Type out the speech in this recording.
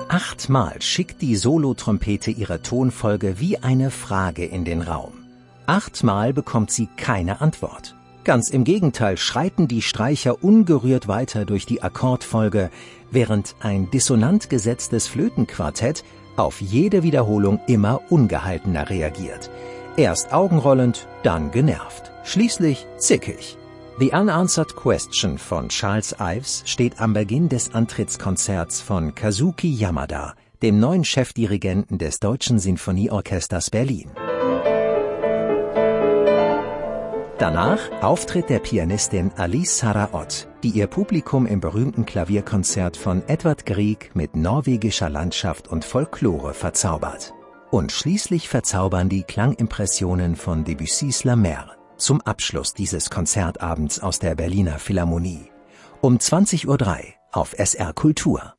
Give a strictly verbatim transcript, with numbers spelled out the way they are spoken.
Achtmal schickt die Solotrompete ihre Tonfolge wie eine Frage in den Raum. Achtmal bekommt sie keine Antwort. Ganz im Gegenteil schreiten die Streicher ungerührt weiter durch die Akkordfolge, während ein dissonant gesetztes Flötenquartett auf jede Wiederholung immer ungehaltener reagiert. Erst augenrollend, dann genervt, schließlich zickig. The Unanswered Question von Charles Ives steht am Beginn des Antrittskonzerts von Kazuki Yamada, dem neuen Chefdirigenten des Deutschen Sinfonieorchesters Berlin. Danach Auftritt der Pianistin Alice Sarraott, die ihr Publikum im berühmten Klavierkonzert von Edvard Grieg mit norwegischer Landschaft und Folklore verzaubert. Und schließlich verzaubern die Klangimpressionen von Debussys La Mer zum Abschluss dieses Konzertabends aus der Berliner Philharmonie. Um zwanzig Uhr drei auf S R Kultur.